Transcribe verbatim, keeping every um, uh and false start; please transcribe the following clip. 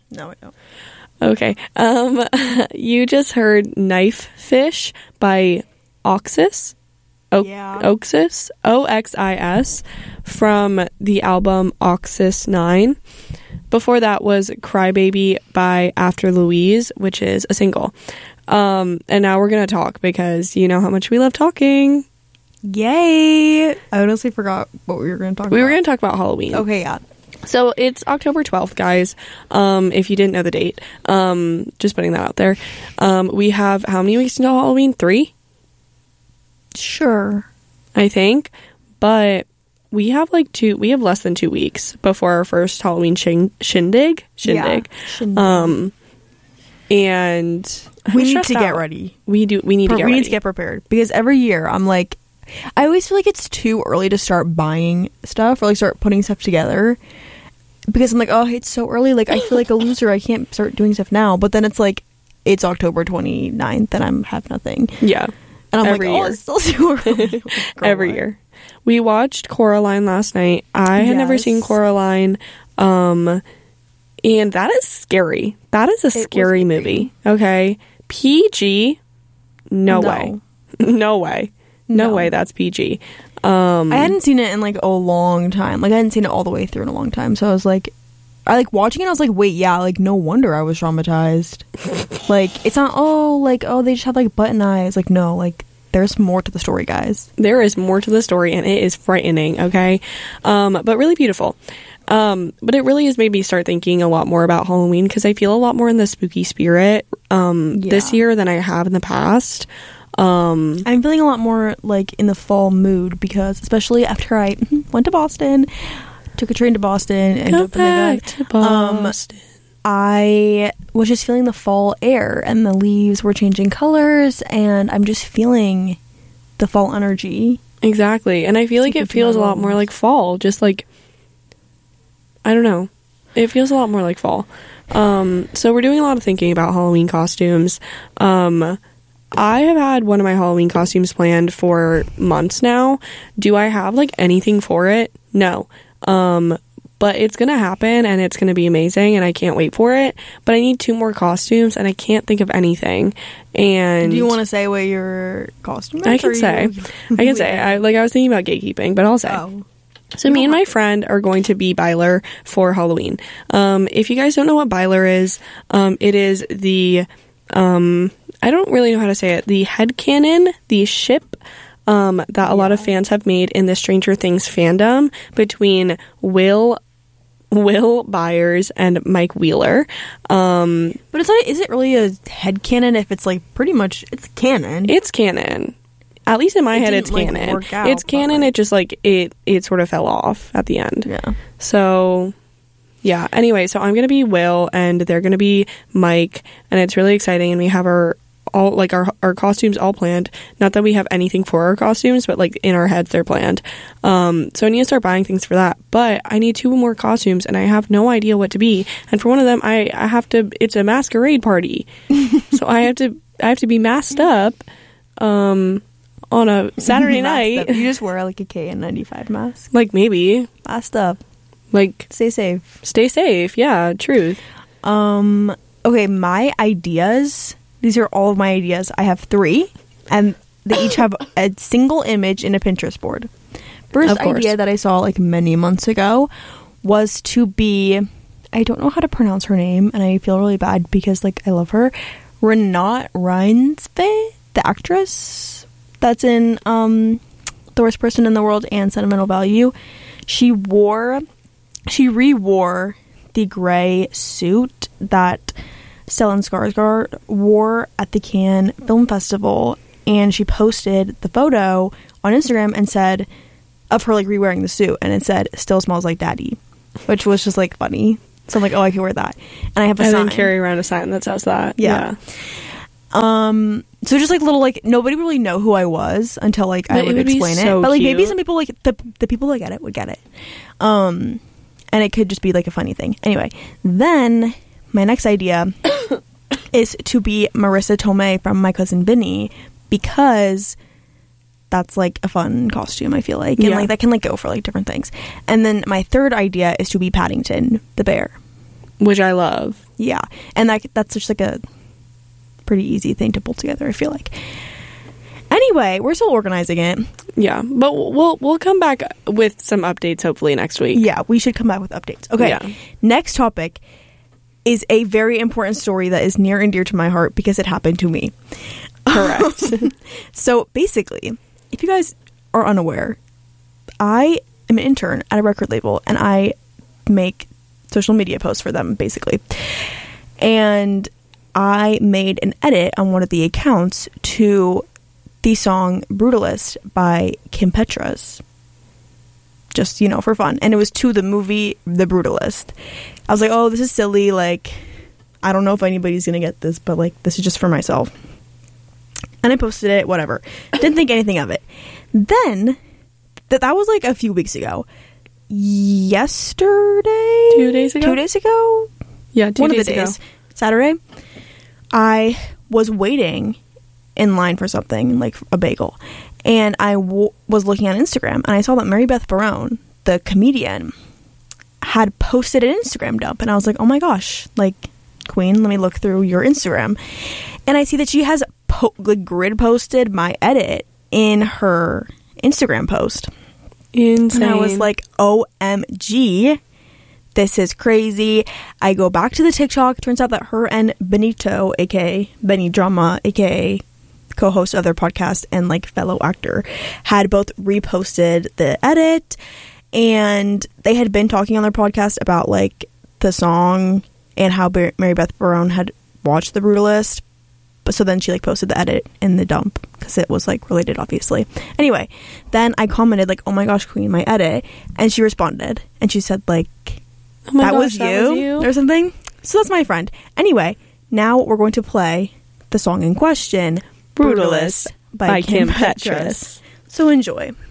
No, I don't. Okay. Um, you just heard Knife Fish by Oxis. O- Yeah. Oxis. O X I S. From the album Oxis nine. Before that was Crybaby by After Louise, which is a single. Um, and now we're going to talk because you know how much we love talking. Yay! I honestly forgot what we were going to talk We about. were going to talk about Halloween. Okay, yeah. So it's October twelfth, guys. Um, if you didn't know the date, um, just putting that out there. Um, we have how many weeks until Halloween? Three? Sure. I think. But we have like two, we have less than two weeks before our first Halloween shin- shindig. Shindig. Yeah, shindig. Um, and we I'm need stressed to get out. ready. We do. We need Pre- to get we ready. need to get prepared because every year I'm like, I always feel like it's too early to start buying stuff or like start putting stuff together because I'm like, oh, it's so early. Like I feel like a loser. I can't start doing stuff now. But then it's like it's October twenty-ninth and I'm have nothing. Yeah. And I'm Every like, year. oh, it's still too early. Girl, Every what? year. We watched Coraline last night. I had never Yes. seen Coraline. Um, and that is scary. That is a was scary scary. movie. Okay. P G? No, No. way. No way. No, No. way that's P G. Um, I hadn't seen it in like a long time. Like I hadn't seen it all the way through in a long time. So I was like, I like watching it. I was like, wait, yeah, like no wonder I was traumatized. Like it's not. Oh, like oh, they just have like button eyes. Like no, like there's more to the story, guys. there is more to the story and it is frightening. Okay. Um, but really beautiful. Um, but it really has made me start thinking a lot more about Halloween because I feel a lot more in the spooky spirit um, this Yeah. year than I have in the past. Um, I'm feeling a lot more like in the fall mood because, especially after I went to Boston, took a train to Boston, and Go opened the gun, back to Boston. I was just feeling the fall air and the leaves were changing colors, and I'm just feeling the fall energy. Exactly. And I feel like Take it it to feels a my lot more lungs. like fall. Just like, I don't know. It feels a lot more like fall. Um, so we're doing a lot of thinking about Halloween costumes. Um, I have had one of my Halloween costumes planned for months now. Do I have like anything for it? No. Um, but it's going to happen and it's going to be amazing and I can't wait for it. But I need two more costumes and I can't think of anything. And Do you want to say what your costume is? I or can you- say. I can say. I like I was thinking about gatekeeping, but I'll say. Oh. So me and my friend are going to be Byler for Halloween. Um, if you guys don't know what Byler is, um, it is the, um, I don't really know how to say it, the headcanon, the ship um, that a lot of fans have made in the Stranger Things fandom between Will Will Byers and Mike Wheeler. Um, But it's not, is it really a headcanon if it's like pretty much, it's canon? it's canon. At least in my It head, didn't, it's like, canon. work out, It's but, canon. like- It just like it. It sort of fell off at the end. Yeah. So, yeah. Anyway, so I'm gonna be Will, and they're gonna be Mike, and it's really exciting. And we have our all like our our costumes all planned. Not that we have anything for our costumes, but like in our heads they're planned. Um, so I need to start buying things for that. But I need two more costumes, and I have no idea what to be. And for one of them, I I have to. It's a masquerade party, so I have to I have to be masked up. Um. On a Saturday Masked night. up. You just wear like a K N ninety-five mask. Like, maybe. Masked up. Like, Stay safe. stay safe. Yeah, truth. Um, okay, my ideas, these are all of my ideas. I have three, and they each have a single image in a Pinterest board. First Of course. idea that I saw like many months ago was to be, I don't know how to pronounce her name, and I feel really bad because like I love her, Renate Reinsve, the actress that's in um, The Worst Person in the World and Sentimental Value. She wore, she re-wore the gray suit that Stellan Skarsgård wore at the Cannes Film Festival, and she posted the photo on Instagram and said, of her like re-wearing the suit, and it said, "Still smells like daddy," which was just like funny. So I'm like, oh, I can wear that. And I have a And sign. then carry around a sign that says that. Yeah. Um, so just like little like nobody would really know who I was until like I But it would would be explain it. so But like maybe cute. some people like the the people that get it would get it. Um, and it could just be like a funny thing. Anyway, then my next idea is to be Marissa Tomei from My Cousin Vinny, because that's like a fun costume, I feel like, and Yeah. like that can like go for like different things. And then my third idea is to be Paddington the bear. which I love. Yeah, and that that's just like a pretty easy thing to pull together, I feel like. Anyway, we're still organizing it. Yeah, but we'll we'll come back with some updates hopefully next week. Yeah, we should come back with updates. Okay, Yeah. Next topic is a very important story that is near and dear to my heart because it happened to me. Correct. So basically, if you guys are unaware, I am an intern at a record label and I make social media posts for them, basically. And I made an edit on one of the accounts to the song Brutalist by Kim Petras. Just, you know, for fun. And it was to the movie The Brutalist. I was like, oh, this is silly. Like, I don't know if anybody's going to get this, but, like, this is just for myself. And I posted it, whatever. Didn't think anything of it. Then, that that was, like, a few weeks ago. Yesterday? Two days ago? Two days ago? Yeah, two One days of the ago. days. Saturday. I was waiting in line for something, like a bagel, and I w- was looking on Instagram, and I saw that Mary Beth Barone, the comedian, had posted an Instagram dump, and I was like, oh my gosh, like, queen, let me look through your Instagram. And I see that she has po- like, grid posted my edit in her Instagram post. Insane. And I was like, O M G, this is crazy. I go back to the TikTok. Turns out that her and Benito, aka Benny Drama, aka co-host of their podcast and like fellow actor, had both reposted the edit, and they had been talking on their podcast about like the song and how Bar- Mary Beth Barone had watched The Brutalist. But so then she like posted the edit in the dump because it was like related, obviously. Anyway, then I commented like, oh my gosh, queen, my edit, and she responded and she said like, oh my that, gosh, was, that you? was you or something. So that's my friend. Anyway, now we're going to play the song in question, Brutalist by, by Kim, Kim Petras. Petras. So enjoy.